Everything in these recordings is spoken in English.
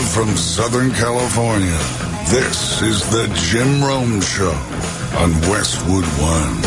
Live from Southern California, this is the Jim Rome Show on Westwood One.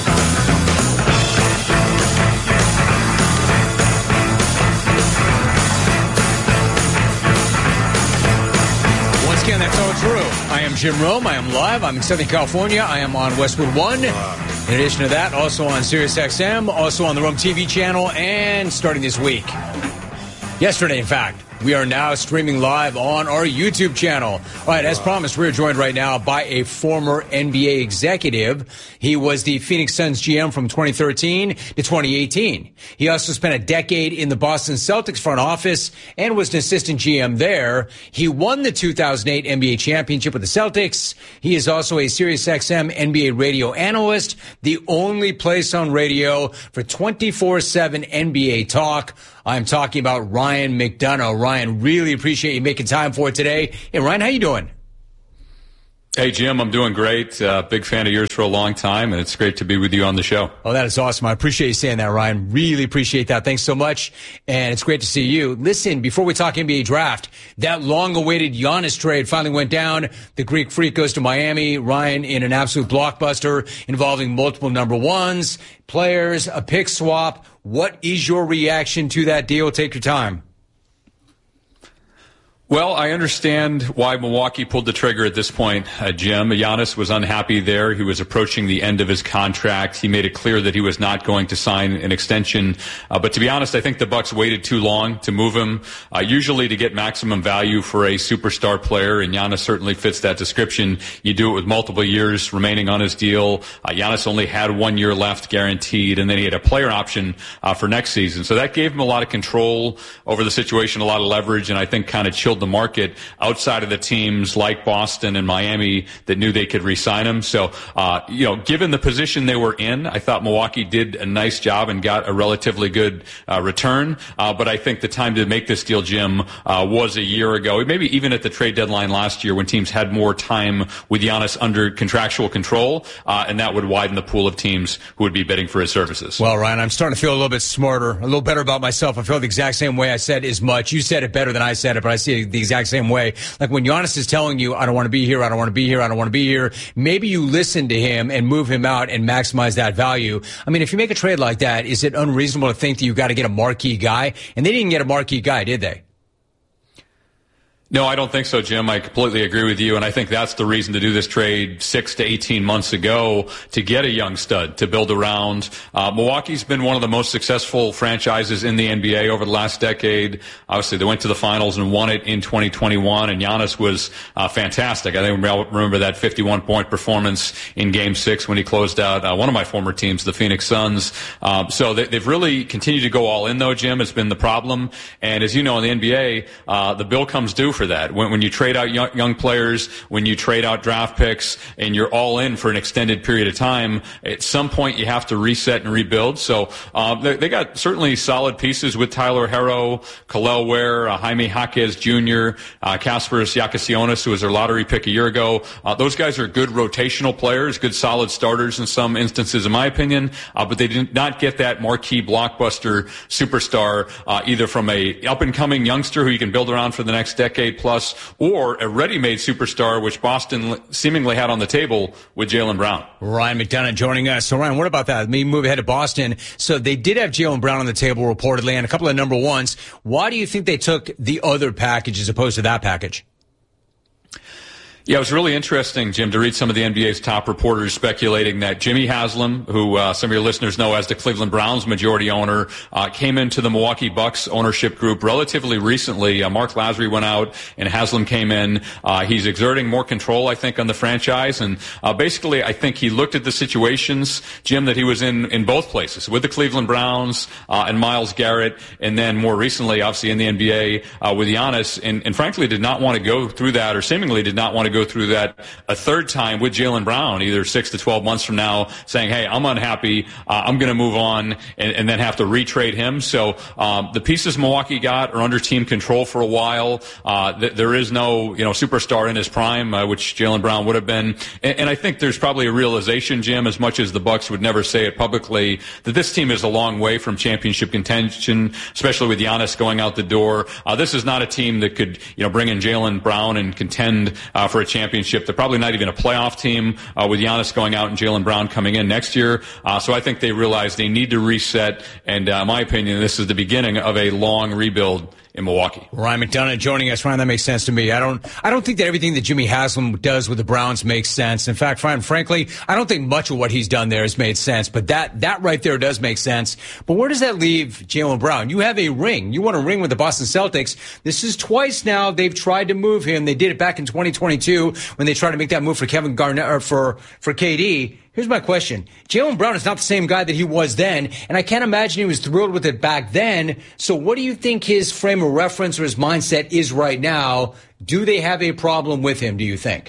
Once again, that's all true. I am Jim Rome. I am live. I'm in Southern California. I am on Westwood One. In addition to that, also on SiriusXM, also on the Rome TV channel, and starting this week. Yesterday, in fact. We are now streaming live on our YouTube channel. All right, as promised, we're joined right now by a former NBA executive. He was the Phoenix Suns GM from 2013 to 2018. He also spent a decade in the Boston Celtics front office and was an assistant GM there. He won the 2008 NBA championship with the Celtics. He is also a SiriusXM NBA radio analyst, the only place on radio for 24/7 NBA talk. I'm talking about Ryan McDonough. Ryan, really appreciate you making time for it today. Hey, Ryan, how you doing? Hey, Jim, I'm doing great. Big fan of yours for a long time, and it's great to be with you on the show. Oh, that is awesome. I appreciate you saying that, Ryan. Really appreciate that. Thanks so much, and it's great to see you. Listen, before we talk NBA draft, that long-awaited Giannis trade finally went down. The Greek Freak goes to Miami. Ryan, in an absolute blockbuster involving multiple number ones, players, a pick swap. What is your reaction to that deal? Take your time. Well, I understand why Milwaukee pulled the trigger at this point, Jim. Giannis was unhappy there. He was approaching the end of his contract. He made it clear that he was not going to sign an extension. But to be honest, I think the Bucks waited too long to move him, usually to get maximum value for a superstar player, and Giannis certainly fits that description. You do it with multiple years remaining on his deal. Giannis only had 1 year left guaranteed, and then he had a player option for next season. So that gave him a lot of control over the situation, a lot of leverage, and I think kind of chilled the market outside of the teams like Boston and Miami that knew they could re-sign him. So, given the position they were in, I thought Milwaukee did a nice job and got a relatively good return. But I think the time to make this deal, Jim, was a year ago, maybe even at the trade deadline last year when teams had more time with Giannis under contractual control, and that would widen the pool of teams who would be bidding for his services. Well, Ryan, I'm starting to feel a little bit smarter, a little better about myself. I feel the exact same way I said as much. You said it better than I said it, but I see it the exact same way. Like when Giannis is telling you, I don't want to be here, I don't want to be here, I don't want to be here, maybe you listen to him and move him out and maximize that value. I mean, if you make a trade like that, is it unreasonable to think that you've got to get a marquee guy? And they didn't get a marquee guy, did they? No, I don't think so, Jim. I completely agree with you, and I think that's the reason to do this trade 6 to 18 months ago, to get a young stud to build around. Milwaukee's been one of the most successful franchises in the NBA over the last decade. Obviously, they went to the finals and won it in 2021, and Giannis was fantastic. I think we all remember that 51-point performance in Game 6 when he closed out one of my former teams, the Phoenix Suns. So they've really continued to go all in, though, Jim. It's been the problem. And as you know, in the NBA, the bill comes due for that. When you trade out young players, when you trade out draft picks, and you're all in for an extended period of time, at some point you have to reset and rebuild. So they got certainly solid pieces with Tyler Herro, Kel'el Ware, Jaime Jaquez Jr., Kasparas Giacosionis, who was their lottery pick a year ago. Those guys are good rotational players, good solid starters in some instances, in my opinion, but they did not get that marquee blockbuster superstar, either from a up-and-coming youngster who you can build around for the next decade plus, or a ready-made superstar, which Boston seemingly had on the table with Jaylen Brown. Ryan McDonough joining us. So, Ryan, what about that? Let me move ahead to Boston. So they did have Jaylen Brown on the table reportedly and a couple of number ones. Why do you think they took the other package as opposed to that package? Yeah, it was really interesting, Jim, to read some of the NBA's top reporters speculating that Jimmy Haslam, who some of your listeners know as the Cleveland Browns majority owner, came into the Milwaukee Bucks ownership group relatively recently. Mark Lasry went out and Haslam came in. He's exerting more control, I think, on the franchise. And basically, I think he looked at the situations, Jim, that he was in both places, with the Cleveland Browns and Myles Garrett, and then more recently, obviously, in the NBA with Giannis, and frankly did not want to go through that, or seemingly did not want to go through that a third time with Jaylen Brown, either 6 to 12 months from now, saying, hey, I'm unhappy, I'm going to move on, and then have to retrade him. So the pieces Milwaukee got are under team control for a while. There is no superstar in his prime, which Jaylen Brown would have been. And I think there's probably a realization, Jim, as much as the Bucks would never say it publicly, that this team is a long way from championship contention, especially with Giannis going out the door. This is not a team that could bring in Jaylen Brown and contend for a championship. They're probably not even a playoff team with Giannis going out and Jaylen Brown coming in next year. So I think they realize they need to reset. And in my opinion, this is the beginning of a long rebuild in Milwaukee. Ryan McDonough joining us. Ryan, that makes sense to me. I don't think that everything that Jimmy Haslam does with the Browns makes sense. In fact, frankly, I don't think much of what he's done there has made sense. But that right there does make sense. But where does that leave Jaylen Brown? You have a ring. You want a ring with the Boston Celtics. This is twice now they've tried to move him. They did it back in 2022 when they tried to make that move for Kevin Garnett or for KD. Here's my question. Jaylen Brown is not the same guy that he was then, and I can't imagine he was thrilled with it back then. So what do you think his frame of reference or his mindset is right now? Do they have a problem with him, do you think?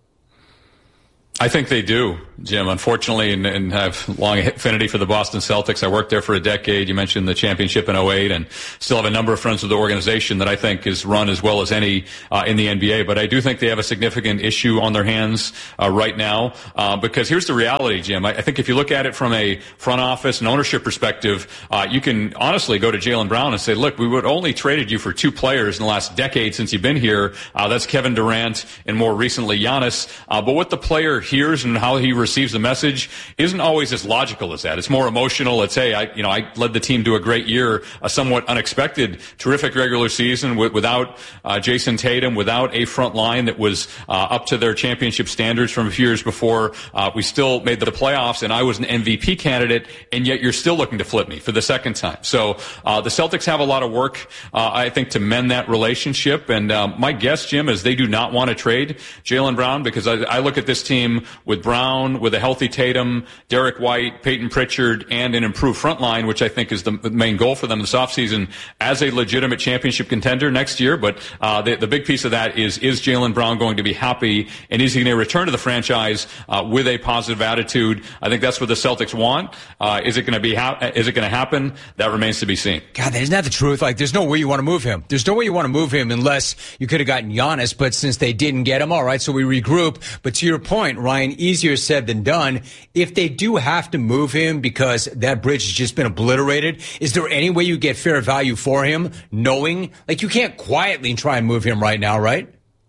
I think they do, Jim, unfortunately, and have long affinity for the Boston Celtics. I worked there for a decade. You mentioned the championship in 2008, and still have a number of friends with the organization that I think is run as well as any in the NBA. But I do think they have a significant issue on their hands right now because here's the reality, Jim. I think if you look at it from a front office and ownership perspective, you can honestly go to Jaylen Brown and say, look, we would only traded you for 2 players in the last decade since you've been here. That's Kevin Durant and more recently Giannis. But what the player hears and how he receives the message isn't always as logical as that. It's more emotional. It's, hey, I led the team to a great year, a somewhat unexpected, terrific regular season without Jason Tatum, without a front line that was up to their championship standards from a few years before. We still made the playoffs, and I was an MVP candidate, and yet you're still looking to flip me for the second time. So the Celtics have a lot of work, I think, to mend that relationship. And my guess, Jim, is they do not want to trade Jaylen Brown because I look at this team with Brown, with a healthy Tatum, Derek White, Peyton Pritchard, and an improved front line, which I think is the main goal for them this offseason, as a legitimate championship contender next year. But the big piece of that is Jaylen Brown going to be happy, and is he going to return to the franchise with a positive attitude? I think that's what the Celtics want. Is it going to happen? That remains to be seen. God, isn't that the truth? Like, there's no way you want to move him. There's no way you want to move him unless you could have gotten Giannis, but since they didn't get him, all right, so we regroup. But to your point, Ryan, easier said than done. If they do have to move him because that bridge has just been obliterated, is there any way you get fair value for him, knowing, like, you can't quietly try and move him right now, right?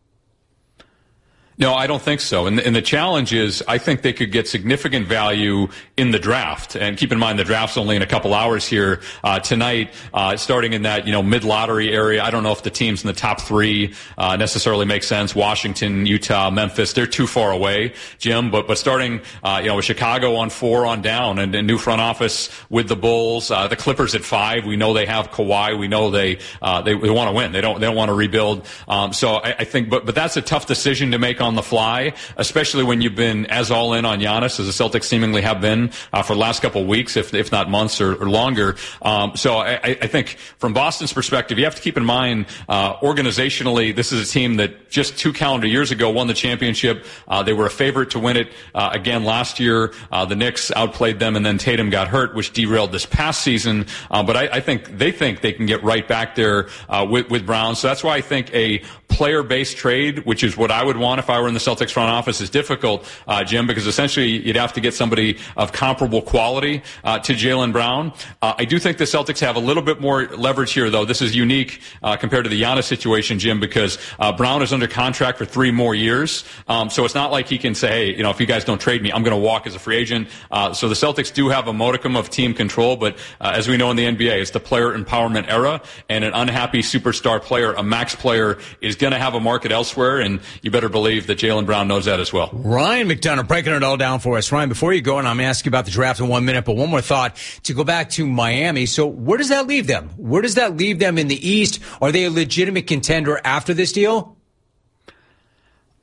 No, I don't think so. And the challenge is, I think they could get significant value in the draft. And keep in mind, the draft's only in a couple hours here tonight, starting in that mid-lottery area. I don't know if the teams in the top 3 necessarily make sense. Washington, Utah, Memphis, they're too far away, Jim. But starting with Chicago on 4 on down, and a new front office with the Bulls, the Clippers at 5. We know they have Kawhi. We know they want to win. They don't want to rebuild. So I think, but that's a tough decision to make on the fly, especially when you've been as all in on Giannis as the Celtics seemingly have been for the last couple of weeks, if not months or longer. So I think from Boston's perspective, you have to keep in mind, organizationally, this is a team that just 2 calendar years ago won the championship. They were a favorite to win it again last year. The Knicks outplayed them, and then Tatum got hurt, which derailed this past season. But I think they can get right back there with Brown. So that's why I think a player-based trade, which is what I would want if I were in the Celtics front office, is difficult, Jim, because essentially you'd have to get somebody of comparable quality to Jaylen Brown. I do think the Celtics have a little bit more leverage here, though. This is unique compared to the Giannis situation, Jim, because Brown is under contract for 3 more years. So it's not like he can say, hey, if you guys don't trade me, I'm going to walk as a free agent. So the Celtics do have a modicum of team control, but as we know in the NBA, it's the player empowerment era, and an unhappy superstar player, a max player, is going to have a market elsewhere, and you better believe that Jaylen Brown knows that as well. Ryan McDonough breaking it all down for us. Ryan, before you go, and I'm going to ask you about the draft in 1 minute, but one more thought to go back to Miami. So where does that leave them? Where does that leave them in the East? Are they a legitimate contender after this deal?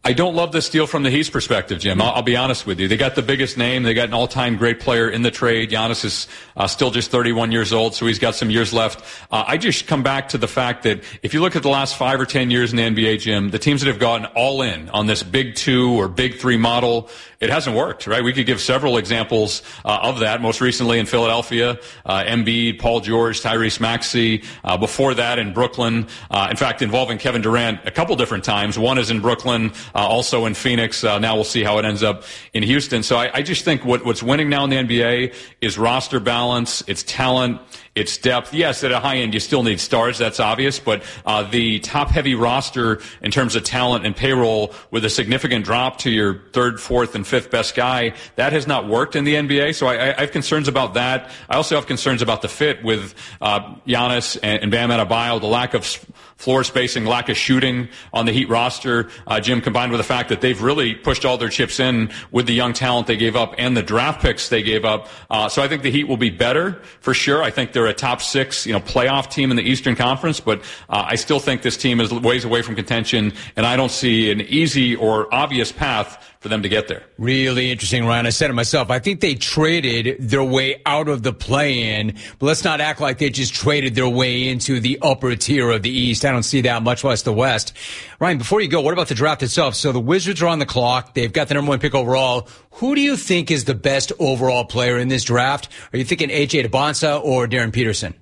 I don't love this deal from the Heat's perspective, Jim. I'll be honest with you. They got the biggest name. They got an all-time great player in the trade. Giannis is still just 31 years old, so he's got some years left. I just come back to the fact that if you look at the last 5 or 10 years in the NBA, Jim, the teams that have gone all in on this big 2 or big 3 model, it hasn't worked, right? We could give several examples of that. Most recently in Philadelphia, Embiid, Paul George, Tyrese Maxey. Before that in Brooklyn, in fact, involving Kevin Durant a couple different times. One is in Brooklyn. Also in Phoenix. Now we'll see how it ends up in Houston. So I just think what's winning now in the NBA is roster balance, it's talent, it's depth. Yes, at a high end you still need stars, that's obvious, but the top-heavy roster in terms of talent and payroll with a significant drop to your 3rd, 4th, and 5th best guy, that has not worked in the NBA. So I have concerns about that. I also have concerns about the fit with Giannis and Bam Adebayo, the lack of floor spacing, lack of shooting on the Heat roster, Jim, combined with the fact that they've really pushed all their chips in with the young talent they gave up and the draft picks they gave up. So I think the Heat will be better for sure. I think they're a top 6, playoff team in the Eastern Conference, but I still think this team is ways away from contention, and I don't see an easy or obvious path for them to get there. Really interesting, Ryan. I said it myself. I think they traded their way out of the play-in, but let's not act like they just traded their way into the upper tier of the East. I don't see that, much less the West. Ryan, before you go, what about the draft itself? So the Wizards are on the clock. They've got the number 1 pick overall. Who do you think is the best overall player in this draft? Are you thinking A.J. Debonsa or Darren Peterson?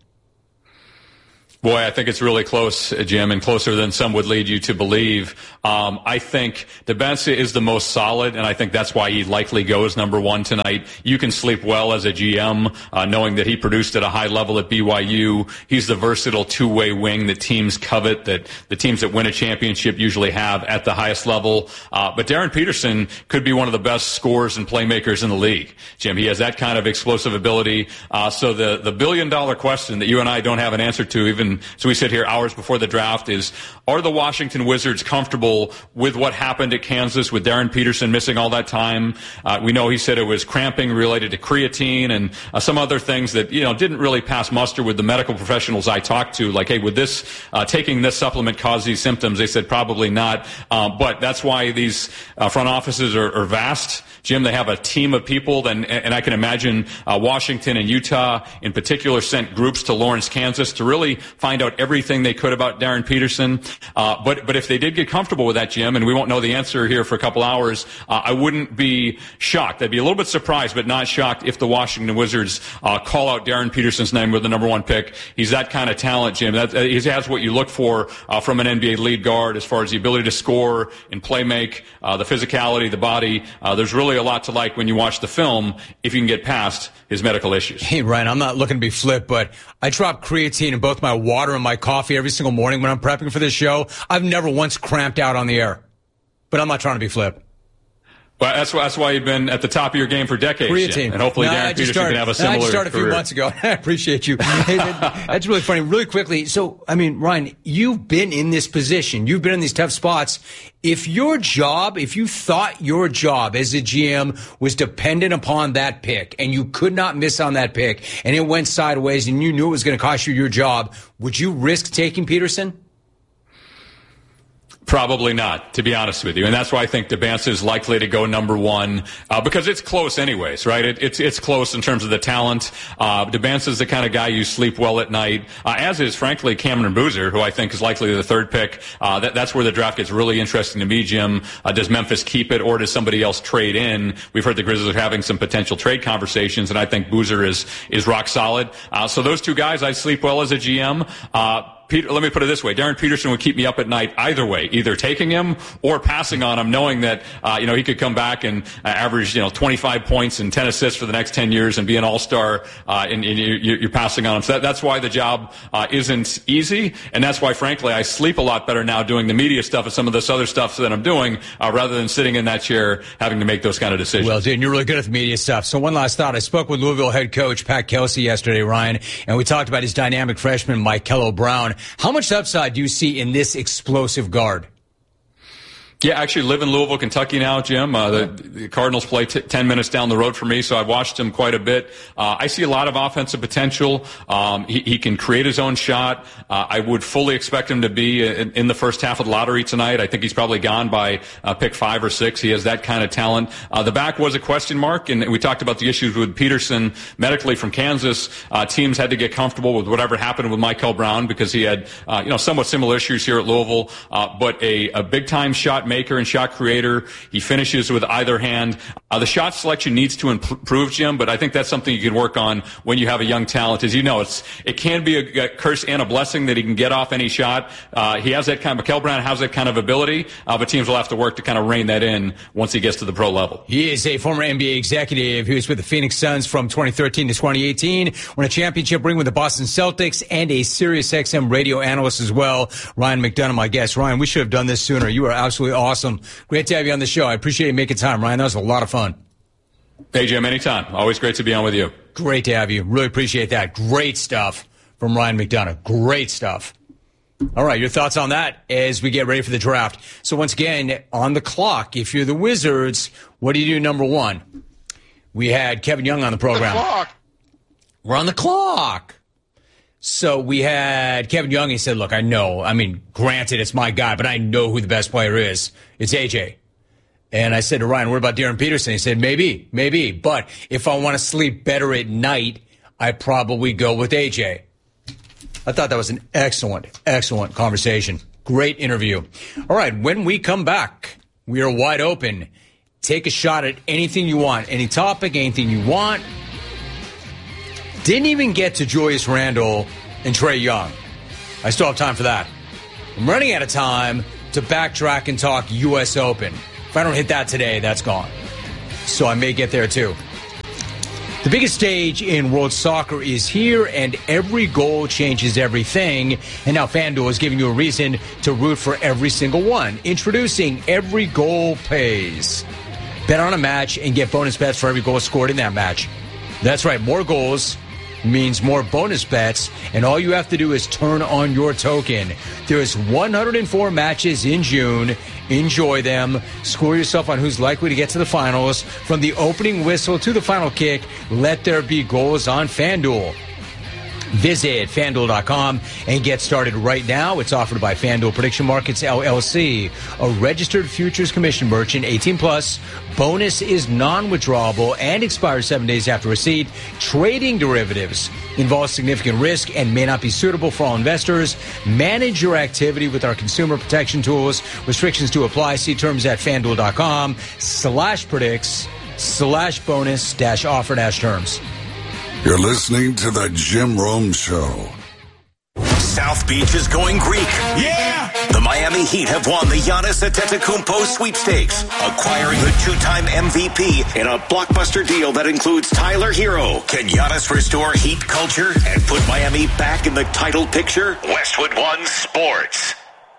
Boy, I think it's really close, Jim, and closer than some would lead you to believe. I think Debonsa is the most solid, and I think that's why he likely goes number 1 tonight. You can sleep well as a GM, knowing that he produced at a high level at BYU. He's the versatile two-way wing that teams covet, that the teams that win a championship usually have at the highest level. But Darren Peterson could be one of the best scorers and playmakers in the league, Jim. He has that kind of explosive ability. So the billion-dollar question that you and I don't have an answer to, even so we sit here hours before the draft, is are the Washington Wizards comfortable with what happened at Kansas with Darren Peterson missing all that time? We know he said it was cramping related to creatine and some other things that, didn't really pass muster with the medical professionals I talked to. Like, hey, would this, taking this supplement cause these symptoms? They said probably not. But that's why these front offices are vast. Jim, they have a team of people, and I can imagine Washington and Utah in particular sent groups to Lawrence, Kansas to really find out everything they could about Darren Peterson. But if they did get comfortable with that, Jim, and we won't know the answer here for a couple hours, I wouldn't be shocked. I'd be a little bit surprised, but not shocked if the Washington Wizards call out Darren Peterson's name with the number 1 pick. He's that kind of talent, Jim. He has what you look for from an NBA lead guard as far as the ability to score and play make, the physicality, the body. There's really a lot to like when you watch the film if you can get past his medical issues. Hey, Ryan, I'm not looking to be flip, but I drop creatine in both my water and my coffee every single morning when I'm prepping for this show. I've never once cramped out on the air, but I'm not trying to be flip. Well, that's why you've been at the top of your game for decades, Jim. And hopefully Darren Peterson can have a similar career. I started a few months ago. I appreciate you. Hey, that's really funny. Really quickly, so, Ryan, you've been in this position. You've been in these tough spots. If you thought your job as a GM was dependent upon that pick and you could not miss on that pick and it went sideways and you knew it was going to cost you your job, would you risk taking Peterson? Probably not, to be honest with you. And that's why I think Debonsa is likely to go number 1, because it's close anyways, right? It's close in terms of the talent. Debonsa is the kind of guy you sleep well at night, as is, frankly, Cameron Boozer, who I think is likely the 3rd pick. That's where the draft gets really interesting to me, Jim. Does Memphis keep it, or does somebody else trade in? We've heard the Grizzlies are having some potential trade conversations, and I think Boozer is rock solid. So those 2 guys, I sleep well as a GM. Let me put it this way. Darren Peterson would keep me up at night either way, either taking him or passing on him, knowing that, he could come back and average, 25 points and 10 assists for the next 10 years and be an all-star, and you're passing on him. So that's why the job, isn't easy. And that's why, frankly, I sleep a lot better now doing the media stuff and some of this other stuff that I'm doing, rather than sitting in that chair having to make those kind of decisions. Well, dude, you're really good at the media stuff. So one last thought. I spoke with Louisville head coach Pat Kelsey yesterday, Ryan, and we talked about his dynamic freshman, Mikello Brown. How much upside do you see in this explosive guard? Yeah, actually live in Louisville, Kentucky now, Jim. The Cardinals play 10 minutes down the road from me, so I've watched him quite a bit. I see a lot of offensive potential. He can create his own shot. I would fully expect him to be in the first half of the lottery tonight. I think he's probably gone by pick 5 or 6. He has that kind of talent. The back was a question mark, and we talked about the issues with Peterson medically from Kansas. Teams had to get comfortable with whatever happened with Michael Brown because he had, somewhat similar issues here at Louisville. But a big-time shot maker and shot creator. He finishes with either hand. The shot selection needs to improve, Jim, but I think that's something you can work on when you have a young talent. As you know, it can be a curse and a blessing that he can get off any shot. He has that kind of, Mikel Brown has that kind of ability, but teams will have to work to kind of rein that in once he gets to the pro level. He is a former NBA executive. He was with the Phoenix Suns from 2013 to 2018, won a championship ring with the Boston Celtics, and a SiriusXM radio analyst as well. Ryan McDonough, my guest. Ryan, we should have done this sooner. You are absolutely awesome. Great to have you on the show. I appreciate you making time, Ryan. That was a lot of fun. Hey, Jim, anytime. Always great to be on with you. Great to have you. Really appreciate that. Great stuff from Ryan McDonough. Great stuff. All right, your thoughts on that as we get ready for the draft. So once again, on the clock, if you're the Wizards, what do you do number 1? We had Kevin Young on the program. We're on the clock. So we had Kevin Young. He said, look, granted, it's my guy, but I know who the best player is. It's AJ. And I said to Ryan, what about Darren Peterson? He said, maybe. But if I want to sleep better at night, I probably go with AJ. I thought that was an excellent conversation. Great interview. All right, when we come back, we are wide open. Take a shot at anything you want, any topic, anything you want. Didn't even get to Julius Randle and Trae Young. I still have time for that. I'm running out of time to backtrack and talk U.S. Open. If I don't hit that today, that's gone. So I may get there too. The biggest stage in world soccer is here, and every goal changes everything. And now FanDuel is giving you a reason to root for every single one. Introducing Every Goal Pays. Bet on a match and get bonus bets for every goal scored in that match. That's right, more goals means more bonus bets, and all you have to do is turn on your token. There's 104 matches in June. Enjoy them. Score yourself on who's likely to get to the finals. From the opening whistle to the final kick, let there be goals on FanDuel. Visit FanDuel.com and get started right now. It's offered by FanDuel Prediction Markets, LLC, a registered futures commission merchant, 18+. Bonus is non-withdrawable and expires 7 days after receipt. Trading derivatives involves significant risk and may not be suitable for all investors. Manage your activity with our consumer protection tools. Restrictions to apply. See terms at FanDuel.com/predicts/bonus-offer-terms. You're listening to the Jim Rome Show. South Beach is going Greek. Yeah! The Miami Heat have won the Giannis Antetokounmpo sweepstakes, acquiring the 2-time MVP in a blockbuster deal that includes Tyler Hero. Can Giannis restore Heat culture and put Miami back in the title picture? Westwood One Sports.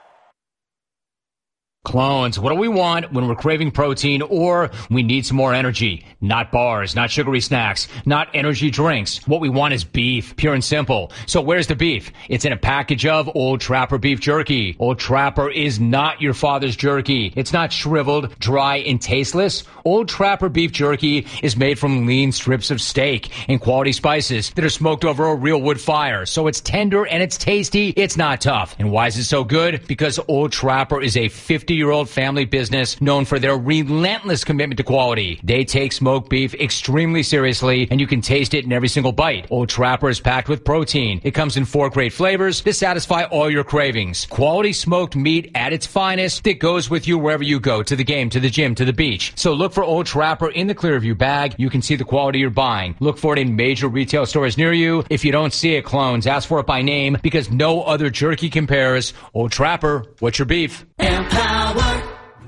Clones, what do we want when we're craving protein or we need some more energy? Not bars, not sugary snacks, not energy drinks. What we want is beef, pure and simple. So where's the beef? It's in a package of Old Trapper beef jerky. Old Trapper is not your father's jerky. It's not shriveled, dry, and tasteless. Old Trapper beef jerky is made from lean strips of steak and quality spices that are smoked over a real wood fire. So it's tender and it's tasty. It's not tough. And why is it so good? Because Old Trapper is a 50-year-old family business known for their relentless commitment to quality. They take smoked beef extremely seriously, and you can taste it in every single bite. Old Trapper is packed with protein. It comes in 4 great flavors to satisfy all your cravings. Quality smoked meat at its finest that goes with you wherever you go, to the game, to the gym, to the beach. So look for Old Trapper in the Clearview bag. You can see the quality you're buying. Look for it in major retail stores near you. If you don't see it, clones, ask for it by name, because no other jerky compares. Old Trapper, what's your beef? Empower.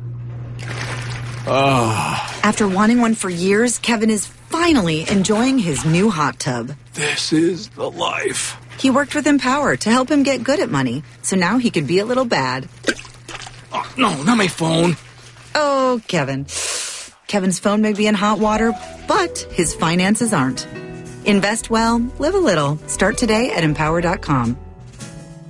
After wanting one for years, Kevin is finally enjoying his new hot tub. This is the life. He worked with Empower to help him get good at money, so now he could be a little bad. Oh, no, not my phone. Oh, Kevin. Kevin's phone may be in hot water, but his finances aren't. Invest well, live a little. Start today at Empower.com.